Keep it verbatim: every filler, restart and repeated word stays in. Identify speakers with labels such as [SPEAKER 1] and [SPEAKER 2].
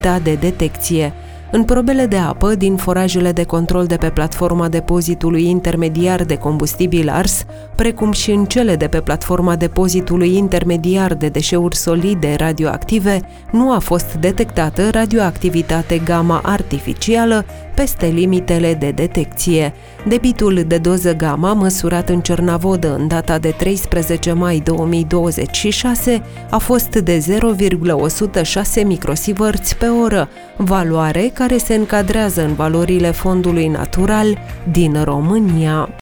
[SPEAKER 1] de detecție. În probele de apă din forajele de control de pe platforma depozitului intermediar de combustibil ars, precum și în cele de pe platforma depozitului intermediar de deșeuri solide radioactive, nu a fost detectată radioactivitate gamma artificială peste limitele de detecție. Debitul de doză gamma măsurat în Cernavodă în data de treisprezece mai două mii douăzeci și șase a fost de zero virgulă o sută șase microsieverți pe oră, valoare care se încadrează în valorile fondului natural din România.